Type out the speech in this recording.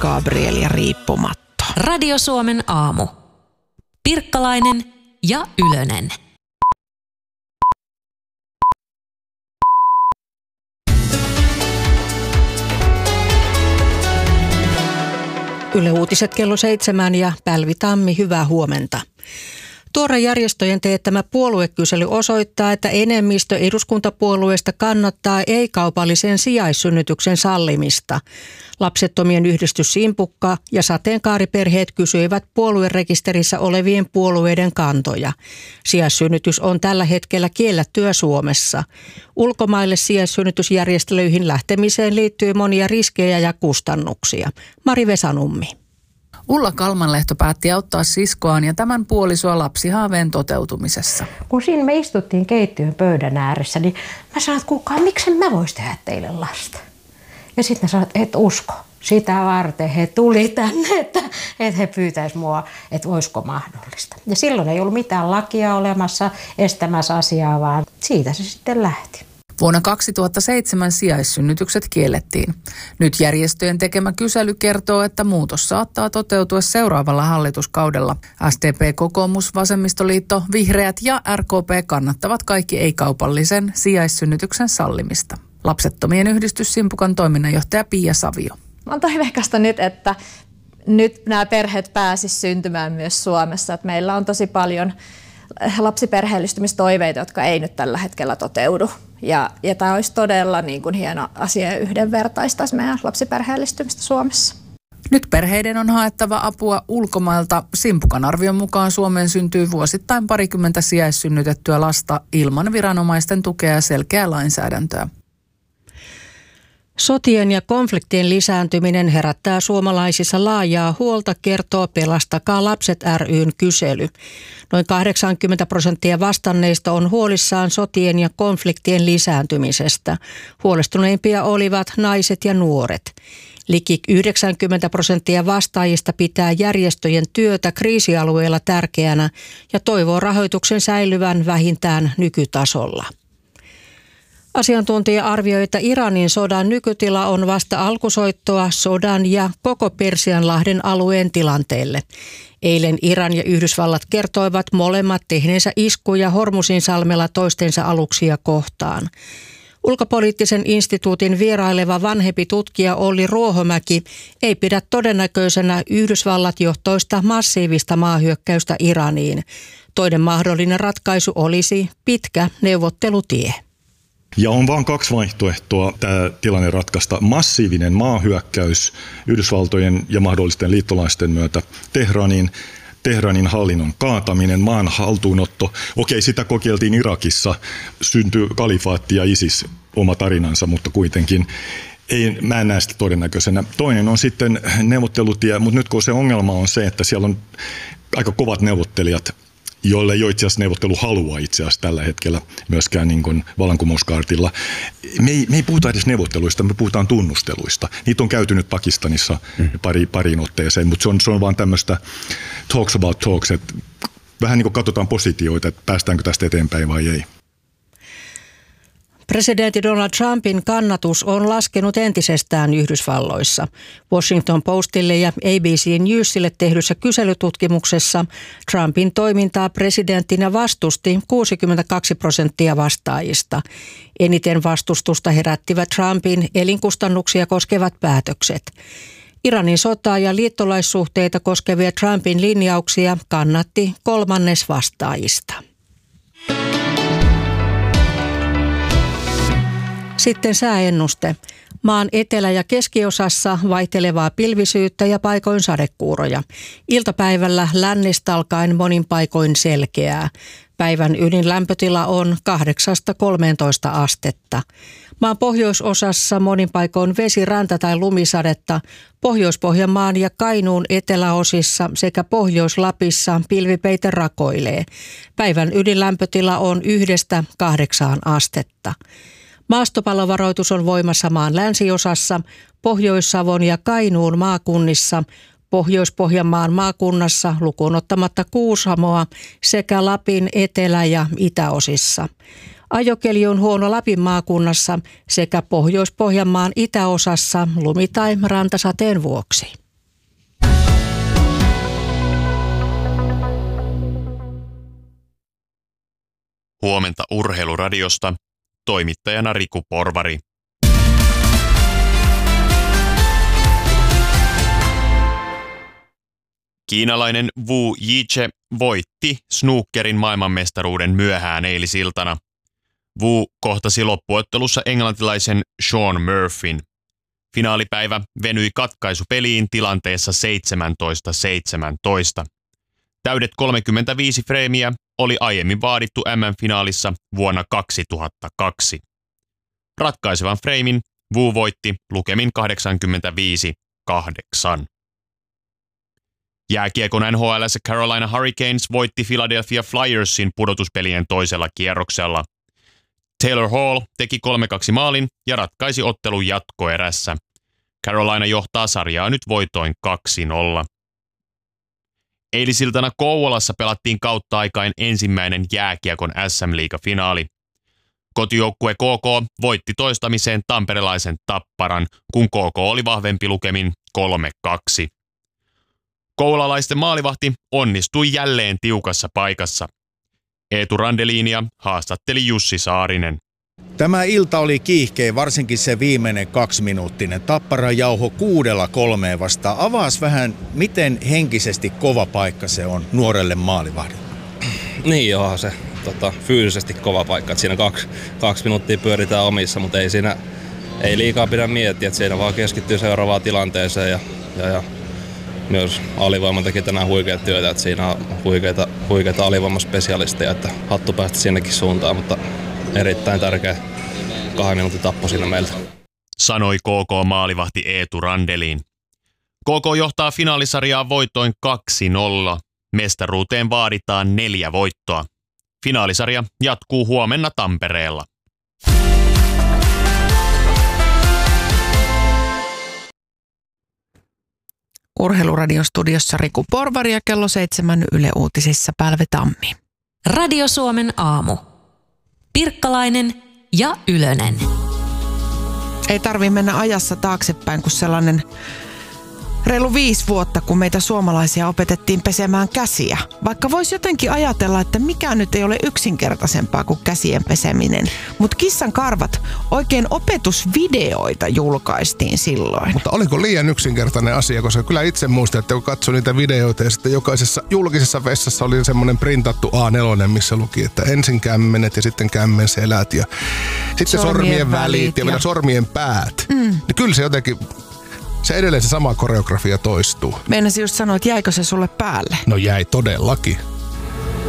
Gabriel ja Riippumatto. Radio Suomen aamu. Pirkkalainen ja Ylönen. Yle Uutiset kello 7 ja Pälvi Tammi, hyvää huomenta. Tuore järjestöjen teettämä puoluekysely osoittaa, että enemmistö eduskuntapuolueista kannattaa ei-kaupallisen sijaissynnytyksen sallimista. Lapsettomien yhdistys Simpukka ja sateenkaariperheet kysyivät puoluerekisterissä olevien puolueiden kantoja. Sijaissynnytys on tällä hetkellä kiellettyä Suomessa. Ulkomaille sijaissynnytysjärjestelyihin lähtemiseen liittyy monia riskejä ja kustannuksia. Mari Vesanummi. Ulla Kalmanlehto päätti auttaa siskoaan ja tämän puolisoa lapsihaaveen toteutumisessa. Kun siinä me istuttiin keittiön pöydän ääressä, niin mä sanoin, että kuulkaa, miksen mä vois tehdä teille lasta? Ja sitten mä sanoin, että et usko. Sitä varten he tuli tänne, että he pyytäisi mua, että voisiko mahdollista. Ja silloin ei ollut mitään lakia olemassa estämässä asiaa, vaan siitä se sitten lähti. Vuonna 2007 sijaissynnytykset kiellettiin. Nyt järjestöjen tekemä kysely kertoo, että muutos saattaa toteutua seuraavalla hallituskaudella. SDP, Kokoomus, Vasemmistoliitto, Vihreät ja RKP kannattavat kaikki ei-kaupallisen sijaissynnytyksen sallimista. Lapsettomien yhdistys Simpukan toiminnanjohtaja Pia Savio. On toiveikasta nyt, että nyt nämä perheet pääsisivät syntymään myös Suomessa. Että meillä on tosi paljon lapsiperheellistymistoiveita, jotka ei nyt tällä hetkellä toteudu. Ja tämä olisi todella niin kuin hieno asia ja yhdenvertaistaisi meidän lapsiperheellistymistä Suomessa. Nyt perheiden on haettava apua ulkomailta. Simpukan arvion mukaan Suomeen syntyy vuosittain 20 sijaissynnytettyä lasta ilman viranomaisten tukea ja selkeää lainsäädäntöä. Sotien ja konfliktien lisääntyminen herättää suomalaisissa laajaa huolta, kertoo Pelastakaa lapset ry:n kysely. Noin 80% vastanneista on huolissaan sotien ja konfliktien lisääntymisestä. Huolestuneimpia olivat naiset ja nuoret. Liki 90% vastaajista pitää järjestöjen työtä kriisialueilla tärkeänä ja toivoo rahoituksen säilyvän vähintään nykytasolla. Asiantuntija arvioi, että Iranin sodan nykytila on vasta alkusoittoa sodan ja koko Persianlahden alueen tilanteelle. Eilen Iran ja Yhdysvallat kertoivat molemmat tehneensä iskuja Hormuzinsalmella toistensa aluksia kohtaan. Ulkopoliittisen instituutin vieraileva vanhempi tutkija Olli Ruohomäki ei pidä todennäköisenä Yhdysvallat-johtoista massiivista maahyökkäystä Iraniin. Toinen mahdollinen ratkaisu olisi pitkä neuvottelutie. Ja on vain kaksi vaihtoehtoa tämä tilanne ratkaista. Massiivinen maahyökkäys Yhdysvaltojen ja mahdollisten liittolaisten myötä Teheranin hallinnon kaataminen, maan haltuunotto. Okei, sitä kokeiltiin Irakissa, syntyi kalifaatti ja ISIS, oma tarinansa, mutta kuitenkin mä en näe sitä todennäköisenä. Toinen on sitten neuvottelutie, mutta nyt kun se ongelma on se, että siellä on aika kovat neuvottelijat, joille ei ole itse asiassa neuvotteluhalua itse asiassa tällä hetkellä myöskään niin kuin vallankumouskaartilla. Me ei puhuta edes neuvotteluista, me puhutaan tunnusteluista. Niitä on käyty nyt Pakistanissa pariin otteeseen, mutta se on vaan tämmöistä talks about talks, että vähän niin kuin katsotaan positioita, että päästäänkö tästä eteenpäin vai ei. Presidentti Donald Trumpin kannatus on laskenut entisestään Yhdysvalloissa. Washington Postille ja ABC Newsille tehdyssä kyselytutkimuksessa Trumpin toimintaa presidenttinä vastusti 62% vastaajista. Eniten vastustusta herättivät Trumpin elinkustannuksia koskevat päätökset. Iranin sotaa ja liittolaissuhteita koskevia Trumpin linjauksia kannatti 1/3 vastaajista. Sitten sääennuste. Maan etelä- ja keskiosassa vaihtelevaa pilvisyyttä ja paikoin sadekuuroja. Iltapäivällä lännestä alkaen monin paikoin selkeää. Päivän ydinlämpötila on 8-13 astetta. Maan pohjoisosassa monin paikoin vesi, ranta tai lumisadetta. Pohjois-Pohjanmaan ja Kainuun eteläosissa sekä Pohjois-Lapissa pilvipeite rakoilee. Päivän ydinlämpötila on 1-8 astetta. Maastopallovaroitus on voimassa maan länsiosassa, Pohjois-Savon ja Kainuun maakunnissa, Pohjois-Pohjanmaan maakunnassa lukuun ottamatta Kuusamoa sekä Lapin etelä- ja itäosissa. Ajokeli on huono Lapin maakunnassa sekä Pohjois-Pohjanmaan itäosassa lumi- tai rantasateen vuoksi. Huomenta Urheiluradiosta. Toimittajana Riku Porvari. Kiinalainen Wu Yiche voitti snookerin maailmanmestaruuden myöhään eilisiltana. Wu kohtasi loppuottelussa englantilaisen Sean Murphyn. Finaalipäivä venyi katkaisupeliin tilanteessa 17-17. Täydet 35 freimiä oli aiemmin vaadittu MM-finaalissa vuonna 2002. Ratkaisevan freimin Wu voitti lukemin 85-8. Jääkiekon NHL:ssä Carolina Hurricanes voitti Philadelphia Flyersin pudotuspelien toisella kierroksella. Taylor Hall teki 3-2 maalin ja ratkaisi ottelun jatkoerässä. Carolina johtaa sarjaa nyt voitoin 2-0. Eilisiltana Kouvolassa pelattiin kautta aikain ensimmäinen jääkiekon SM-liiga-finaali. Kotijoukkue KK voitti toistamiseen tamperelaisen Tapparan, kun KK oli vahvempi lukemin 3-2. Kouvolalaisten maalivahti onnistui jälleen tiukassa paikassa. Eetu Randeliinia haastatteli Jussi Saarinen. Tämä ilta oli kiihkeä, varsinkin se viimeinen 2-minuuttinen. Tappara jauho 6-3 vastaan. Avaas vähän, miten henkisesti kova paikka se on nuorelle maalivahdille. Niin joo, se fyysisesti kova paikka. Siinä 2 minuuttia pyöritään omissa, mutta ei liikaa pidä miettiä, että siinä vaan keskittyy seuraavaan tilanteeseen ja myös alivoima teki tänään huikeat työtä, että siinä on huikeita alivoimaspesialisteja, että hattu päästä sinnekin suuntaan, mutta erittäin tärkeä 2 minuutin tappo siinä meiltä. Sanoi KK-maalivahti Eetu Randelin. KK johtaa finaalisarjaa voitoin 2-0. Mestaruuteen vaaditaan 4 voittoa. Finaalisarja jatkuu huomenna Tampereella. Urheiluradiostudiossa Riku Porvari ja kello 7 Yle Uutisissa Pälve Tammi. Radio Suomen aamu. Pirkkalainen ja Ylönen. Ei tarvitse mennä ajassa taaksepäin kuin sellainen reilu 5 vuotta, kun meitä suomalaisia opetettiin pesemään käsiä. Vaikka voisi jotenkin ajatella, että mikä nyt ei ole yksinkertaisempaa kuin käsien peseminen. Mutta Kissan karvat, oikein opetusvideoita julkaistiin silloin. Mutta oliko liian yksinkertainen asia, koska kyllä itse muistan, että kun katsoin niitä videoita ja sitten jokaisessa julkisessa vessassa oli semmoinen printattu A4, missä luki, että ensin kämmenet ja sitten kämmenselät ja sitten sormien välit ja vielä sormien päät. Niin kyllä se jotenkin... Se edelleen se sama koreografia toistuu. Meinasin just sanoa, että jäikö se sulle päälle? No jäi todellakin.